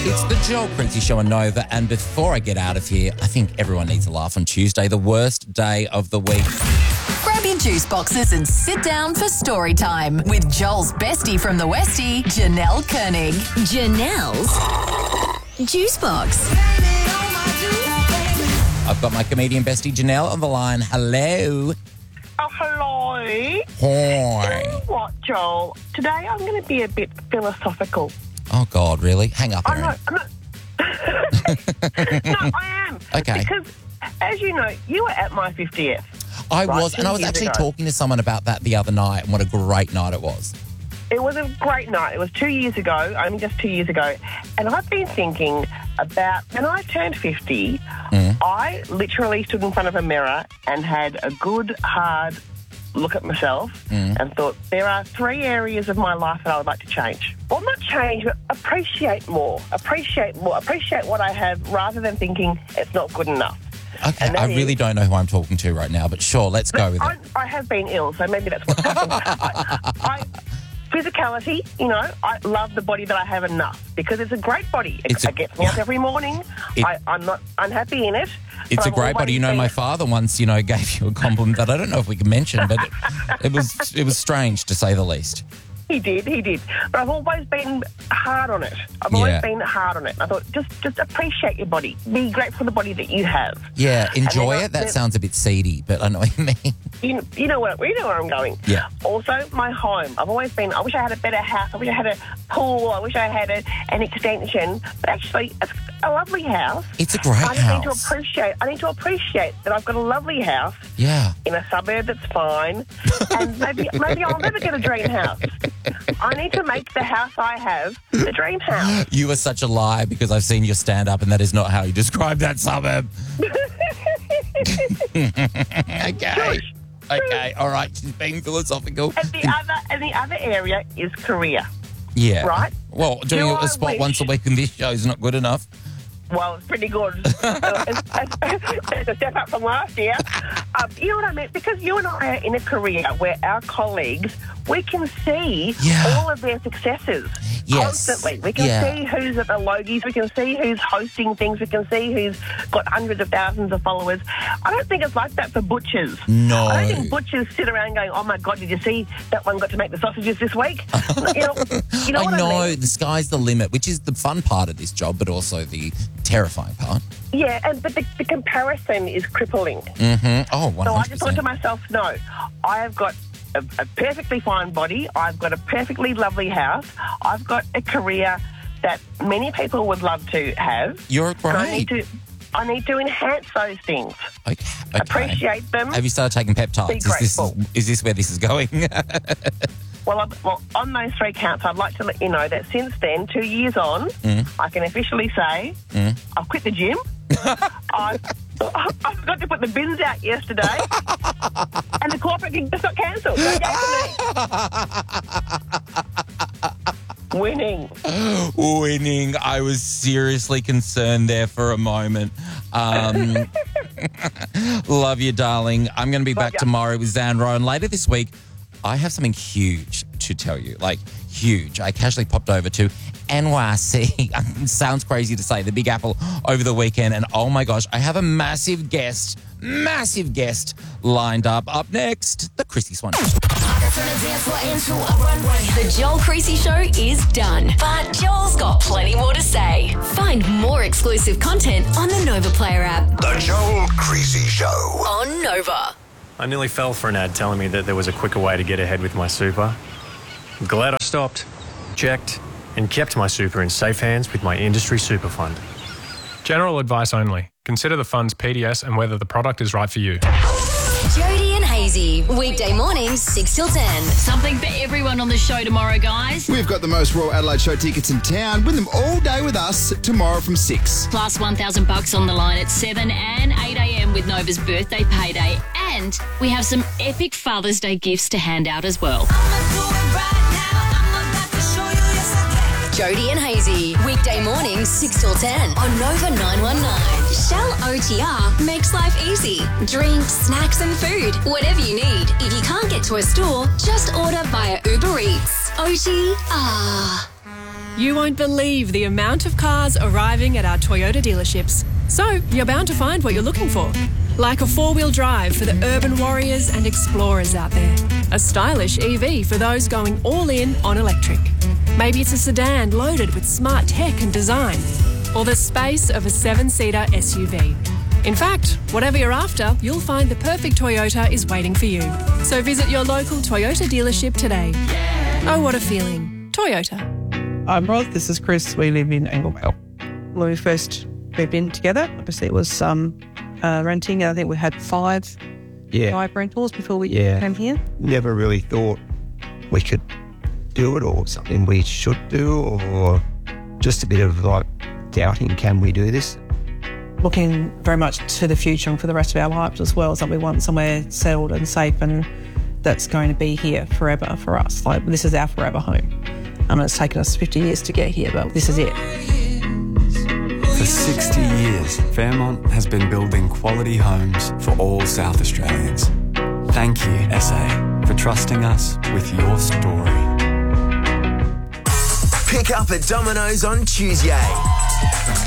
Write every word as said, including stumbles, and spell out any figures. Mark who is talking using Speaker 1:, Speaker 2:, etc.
Speaker 1: It's the Joel Creasy Show on Nova, and before I get out of here, I think everyone needs a laugh on Tuesday, the worst day of the week.
Speaker 2: Grab your juice boxes and sit down for story time with Joel's bestie from the Westie, Janelle Koenig.
Speaker 3: Janelle's Juice Box.
Speaker 1: I've got my comedian bestie Janelle on the line. Hello.
Speaker 4: Oh, hello.
Speaker 1: Hi.
Speaker 4: You know what, Joel? Today I'm going to be a bit philosophical.
Speaker 1: Oh, God, really? Hang up,
Speaker 4: I'm
Speaker 1: Erin.
Speaker 4: not, I'm not. No, I am.
Speaker 1: Okay.
Speaker 4: Because, as you know, you were at my fiftieth.
Speaker 1: I
Speaker 4: right,
Speaker 1: was, and I was
Speaker 4: two years
Speaker 1: actually
Speaker 4: ago.
Speaker 1: talking to someone about that the other night, and what a great night it was.
Speaker 4: It was a great night. It was two years ago, only just two years ago. And I've been thinking about, when I turned fifty,
Speaker 1: Mm.
Speaker 4: I literally stood in front of a mirror and had a good, hard look at myself
Speaker 1: Mm.
Speaker 4: and thought, there are three areas of my life that I would like to change. Well, not change, but appreciate more. Appreciate more. Appreciate what I have rather than thinking it's not good enough.
Speaker 1: Okay,
Speaker 4: And that
Speaker 1: I really
Speaker 4: is-
Speaker 1: don't know who I'm talking to right now, but sure, let's go with
Speaker 4: I,
Speaker 1: it.
Speaker 4: I have been ill, so maybe that's what's happened. I, I, physicality, you know, I love the body that I have enough because it's a great body. It,
Speaker 1: It's a-
Speaker 4: it gets me up every morning.
Speaker 1: It-
Speaker 4: I, I'm not unhappy in it.
Speaker 1: It's
Speaker 4: but
Speaker 1: a
Speaker 4: I've
Speaker 1: great body.
Speaker 4: always
Speaker 1: You know,
Speaker 4: been-
Speaker 1: my father once, you know, gave you a compliment that I don't know if we can mention, but it, it was it was strange to say the least.
Speaker 4: He did, he did. But I've always been hard on it. I've
Speaker 1: Yeah.
Speaker 4: always been hard on it. I thought, just just appreciate your body. Be grateful for the body that you have.
Speaker 1: Yeah, enjoy
Speaker 4: then I-
Speaker 1: it. That
Speaker 4: then-
Speaker 1: sounds a bit seedy, but I know what you mean.
Speaker 4: You, you know what? You know where I'm going.
Speaker 1: Yeah.
Speaker 4: Also, my home. I've always been. I wish I had a better house. I wish I had a pool. I wish I had a, an extension. But actually, it's a lovely house.
Speaker 1: It's a great
Speaker 4: I just need to
Speaker 1: house.
Speaker 4: appreciate. I need to appreciate that I've got a lovely house
Speaker 1: Yeah.
Speaker 4: in a suburb that's fine, and maybe maybe I'll never get a dream house. I need to make the house I have the dream house.
Speaker 1: You are such a lie because I've seen your stand up and that is not how you describe that suburb. Okay. Okay. All right. She's being philosophical.
Speaker 4: And the other and the other area is career.
Speaker 1: Yeah.
Speaker 4: Right?
Speaker 1: Well, doing
Speaker 4: Do
Speaker 1: a
Speaker 4: I
Speaker 1: spot
Speaker 4: wish-
Speaker 1: once a week in this show is not good enough.
Speaker 4: Well, it's pretty good. it's, it's a step up from last year. Um, you know what I mean? Because you and I are in a career where our colleagues, we can see
Speaker 1: Yeah.
Speaker 4: all of their successes
Speaker 1: Yes.
Speaker 4: constantly. We can
Speaker 1: Yeah.
Speaker 4: see who's at the Logies. We can see who's hosting things. We can see who's got hundreds of thousands of followers. I don't think it's like that for butchers.
Speaker 1: No.
Speaker 4: I don't think butchers sit around going, oh, my God, did you see that one got to make the sausages this week? you know, you know
Speaker 1: I
Speaker 4: what
Speaker 1: know
Speaker 4: I mean?
Speaker 1: the sky's the limit, which is the fun part of this job, but also the terrifying part.
Speaker 4: Yeah, and but the, the comparison is crippling.
Speaker 1: Mm-hmm. Oh, one
Speaker 4: So I
Speaker 1: hundred
Speaker 4: just thought to
Speaker 1: percent.
Speaker 4: myself, no, I have got a, a perfectly fine body. I've got a perfectly lovely house. I've got a career that many people would love to have.
Speaker 1: You're
Speaker 4: And I need
Speaker 1: great.
Speaker 4: to, I need to enhance those things.
Speaker 1: Okay. okay.
Speaker 4: Appreciate them.
Speaker 1: Have you started taking peptides?
Speaker 4: Be
Speaker 1: Is this,
Speaker 4: grateful.
Speaker 1: is this where this is going?
Speaker 4: Well, I, well, on those three counts, I'd like to let you know that since then, two years on,
Speaker 1: Mm.
Speaker 4: I can officially say I've quit the gym. I, I forgot to put the bins out yesterday, and the corporate gig just got cancelled. So yay for me. Winning.
Speaker 1: Winning. I was seriously concerned there for a moment. Um, love you, darling. I'm going to be back
Speaker 4: ya.
Speaker 1: tomorrow with Zan Rowan. Later this week, I have something huge to tell you. Like, huge. I casually popped over to N Y C. Sounds crazy to say, the Big Apple over the weekend. And oh my gosh, I have a massive guest, massive guest lined up. Up next, the Chrissy Swan.
Speaker 3: The Joel Creasy Show is done, but Joel's got plenty more to say. Find more exclusive content on the Nova Player app.
Speaker 5: The Joel Creasy Show.
Speaker 3: On Nova.
Speaker 6: I nearly fell for an ad telling me that there was a quicker way to get ahead with my super. I'm glad I stopped, checked, and kept my super in safe hands with my industry super fund.
Speaker 7: General advice only. Consider the fund's P D S and whether the product is right for you.
Speaker 3: Jody and Hazy, weekday mornings, six till ten.
Speaker 8: Something for everyone on the show tomorrow, guys.
Speaker 9: We've got the most Royal Adelaide Show tickets in town. Win them all day with us tomorrow from six.
Speaker 8: Plus one thousand bucks on the line at seven and eight a.m. with Nova's birthday payday. And we have some epic Father's Day gifts to hand out as well.
Speaker 3: Jody and Hazy, weekday mornings, six till ten on Nova nine one nine. Shell O T R makes life easy. Drinks, snacks and food, whatever you need. If you can't get to a store, just order via Uber Eats. O T R.
Speaker 10: You won't believe the amount of cars arriving at our Toyota dealerships. So you're bound to find what you're looking for. Like a four-wheel drive for the urban warriors and explorers out there. A stylish E V for those going all in on electric. Maybe it's a sedan loaded with smart tech and design. Or the space of a seven-seater S U V. In fact, whatever you're after, you'll find the perfect Toyota is waiting for you. So visit your local Toyota dealership today. Oh, what a feeling. Toyota.
Speaker 11: I'm Roz, this is Chris. We live in Anglevale. When we first moved in together, obviously it was um, uh, renting. I think we had five,
Speaker 12: Yeah.
Speaker 11: five rentals before we
Speaker 12: Yeah.
Speaker 11: came here.
Speaker 12: Never really thought we could do it or something we should do, or just a bit of like doubting, can we do this?
Speaker 11: Looking very much to the future and for the rest of our lives as well, so we want somewhere settled and safe and that's going to be here forever for us. Like, this is our forever home. I mean, it's taken us fifty years to get here, but this is it.
Speaker 13: For sixty years, Fairmont has been building quality homes for all South Australians. Thank you, S A, for trusting us with your story.
Speaker 14: Pick up at Domino's on Tuesday.